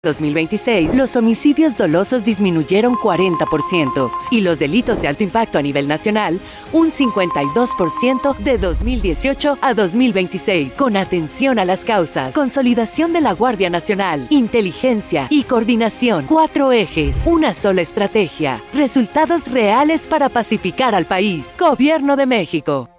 2026, los homicidios dolosos disminuyeron 40% y los delitos de alto impacto a nivel nacional un 52% de 2018 a 2026. Con atención a las causas, consolidación de la Guardia Nacional, inteligencia y coordinación. 4 ejes, una sola estrategia. Resultados reales para pacificar al país. Gobierno de México.